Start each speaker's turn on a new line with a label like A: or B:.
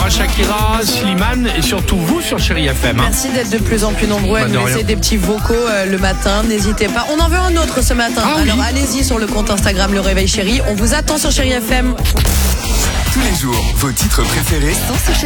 A: Hein. Shakira, Slimane et surtout vous sur Chéri FM. Hein.
B: Merci d'être de plus en plus nombreux à nous laisser des petits vocaux le matin. N'hésitez pas. On en veut un autre ce matin. Alors allez-y sur le compte Instagram Le Réveil Chéri. On vous attend sur Chéri FM.
C: Tous les jours, vos titres préférés sont sur Chéri.